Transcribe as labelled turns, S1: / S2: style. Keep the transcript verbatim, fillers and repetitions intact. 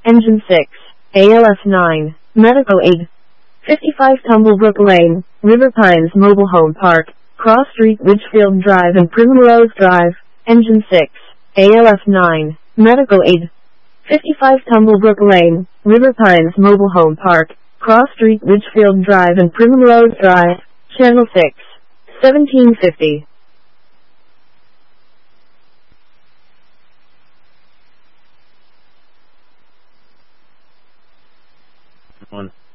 S1: Engine six, A L S nine, Medical Aid. fifty-five Tumblebrook Lane, River Pines Mobile Home Park, Cross Street Ridgefield Drive and Primrose Drive. Engine six, A L S nine, Medical Aid. fifty-five Tumblebrook Lane, River Pines Mobile Home Park, Cross Street Ridgefield Drive and Primrose Drive. Channel six, seventeen fifty.
S2: One.